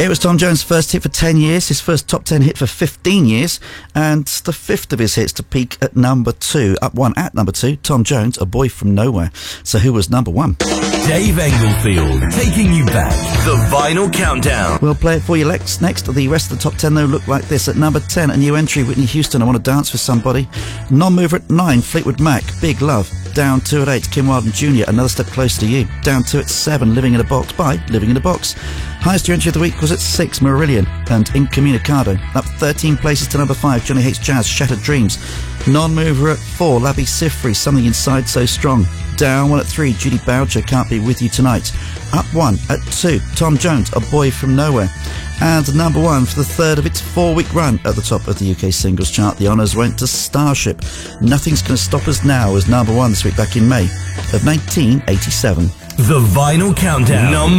It was Tom Jones' first hit for 10 years, his first top 10 hit for 15 years, and the fifth of his hits to peak at number 2. Up one at number 2, Tom Jones, A Boy From Nowhere. So who was number 1? Dave Englefield, taking you back. The Vinyl Countdown. We'll play it for you next. The rest of the top 10, though, look like this. At number 10, a new entry, Whitney Houston, I Want to Dance With Somebody. Non-mover at 9, Fleetwood Mac, Big Love. Down 2 at 8, Kim Wilde Jr., Another Step Closer to You. Down 2 at 7, Living in a Box by Living in a Box. Highest entry of the week was at 6, Marillion and Incommunicado. Up 13 places to number 5, Johnny Hates Jazz, Shattered Dreams. Non-mover at 4, Labi Siffre, Something Inside So Strong. Down 1 at 3, Judy Boucher, Can't Be With You Tonight. Up 1 at 2, Tom Jones, A Boy From Nowhere. And number 1 for the third of its 4-week run at the top of the UK singles chart. The honours went to Starship. Nothing's Gonna Stop Us Now was number 1 this week back in May of 1987. The Vinyl Countdown.